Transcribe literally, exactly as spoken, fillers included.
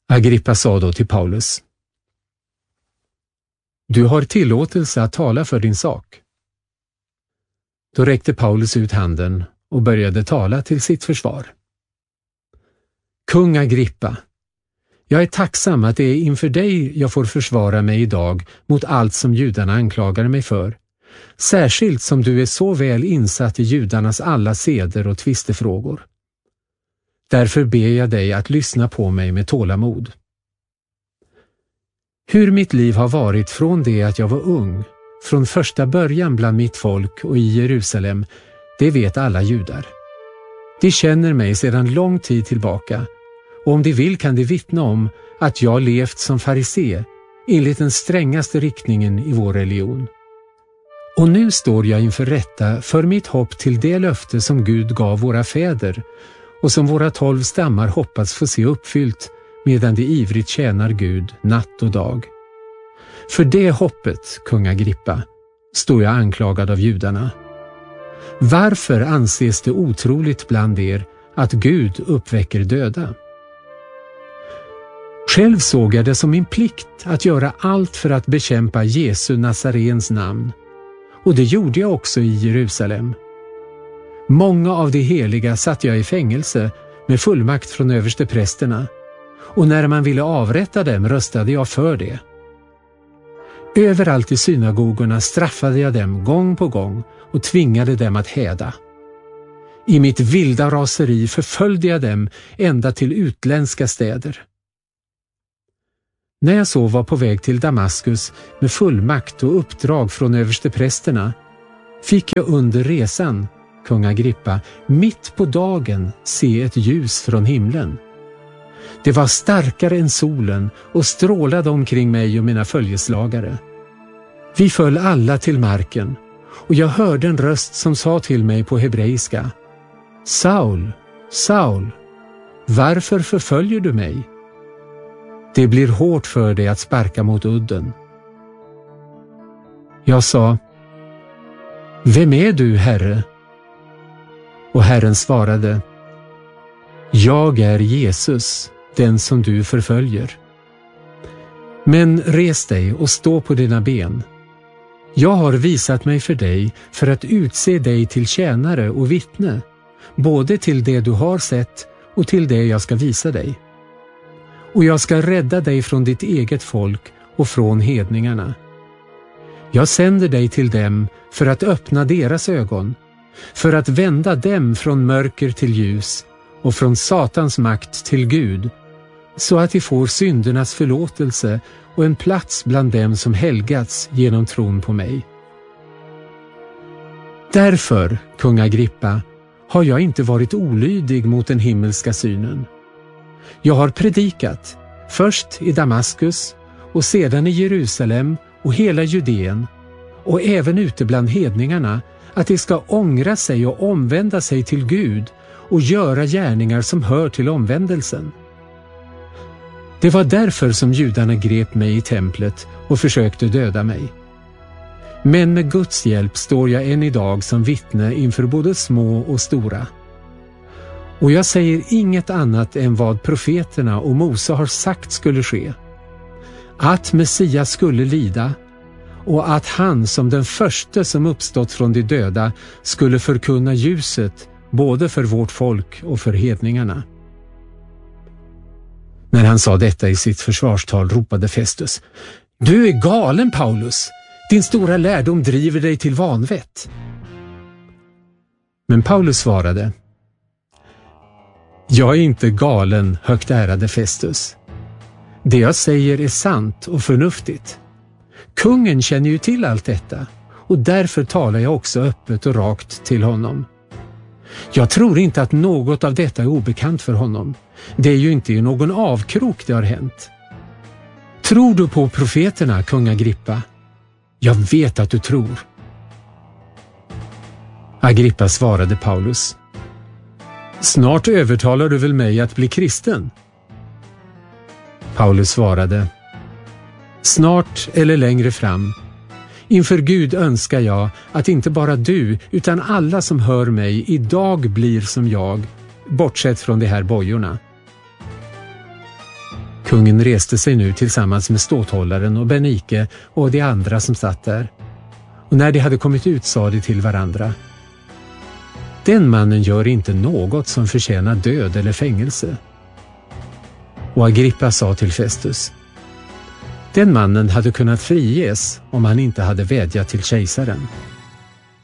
Agrippa sa då till Paulus: Du har tillåtelse att tala för din sak. Då räckte Paulus ut handen och började tala till sitt försvar. Kung Agrippa, jag är tacksam att det är inför dig jag får försvara mig idag mot allt som judarna anklagar mig för, särskilt som du är så väl insatt i judarnas alla seder och tvistefrågor. Därför ber jag dig att lyssna på mig med tålamod. Hur mitt liv har varit från det att jag var ung, från första början bland mitt folk och i Jerusalem, det vet alla judar. De känner mig sedan lång tid tillbaka, och om de vill kan de vittna om att jag levt som farisé enligt den strängaste riktningen i vår religion. Och nu står jag inför rätta för mitt hopp till det löfte som Gud gav våra fäder och som våra tolv stammar hoppas få se uppfyllt medan de ivrigt tjänar Gud natt och dag. För det hoppet, kung Agrippa, står jag anklagad av judarna. Varför anses det otroligt bland er att Gud uppväcker döda? Själv såg jag det som min plikt att göra allt för att bekämpa Jesu Nazarens namn, och det gjorde jag också i Jerusalem. Många av de heliga satt jag i fängelse med fullmakt från översteprästerna, och när man ville avrätta dem röstade jag för det. Överallt i synagogorna straffade jag dem gång på gång och tvingade dem att häda. I mitt vilda raseri förföljde jag dem ända till utländska städer. När jag så var på väg till Damaskus med fullmakt och uppdrag från översteprästerna fick jag under resan, kung Agrippa, mitt på dagen se ett ljus från himlen. Det var starkare än solen och strålade omkring mig och mina följeslagare. Vi föll alla till marken, och jag hörde en röst som sa till mig på hebreiska: Saul, Saul, varför förföljer du mig? Det blir hårt för dig att sparka mot udden. Jag sa: Vem är du, Herre? Och Herren svarade: Jag är Jesus, den som du förföljer. Men res dig och stå på dina ben. Jag har visat mig för dig för att utse dig till tjänare och vittne, både till det du har sett och till det jag ska visa dig. Och jag ska rädda dig från ditt eget folk och från hedningarna. Jag sänder dig till dem för att öppna deras ögon, för att vända dem från mörker till ljus och från Satans makt till Gud, så att de får syndernas förlåtelse och en plats bland dem som helgats genom tron på mig. Därför, kung Agrippa, har jag inte varit olydig mot den himmelska synen. Jag har predikat, först i Damaskus och sedan i Jerusalem och hela Judeen, och även ute bland hedningarna, att de ska ångra sig och omvända sig till Gud och göra gärningar som hör till omvändelsen. Det var därför som judarna grep mig i templet och försökte döda mig. Men med Guds hjälp står jag än idag som vittne inför både små och stora. Och jag säger inget annat än vad profeterna och Mose har sagt skulle ske. Att Messias skulle lida och att han som den första som uppstått från de döda skulle förkunna ljuset både för vårt folk och för hedningarna. När han sa detta i sitt försvarstal ropade Festus: Du är galen, Paulus! Din stora lärdom driver dig till vanvett. Men Paulus svarade: Jag är inte galen, högt ärade Festus. Det jag säger är sant och förnuftigt. Kungen känner ju till allt detta, och därför talar jag också öppet och rakt till honom. Jag tror inte att något av detta är obekant för honom. Det är ju inte i någon avkrok det har hänt. Tror du på profeterna, kung Agrippa? Jag vet att du tror. Agrippa svarade Paulus: Snart övertalar du väl mig att bli kristen? Paulus svarade: Snart eller längre fram. Inför Gud önskar jag att inte bara du utan alla som hör mig idag blir som jag, bortsett från de här bojorna. Kungen reste sig nu tillsammans med ståthållaren och Bernike och de andra som satt där. Och när de hade kommit ut sa de till varandra: den mannen gör inte något som förtjänar död eller fängelse. Och Agrippa sa till Festus: den mannen hade kunnat friges om han inte hade vädjat till kejsaren.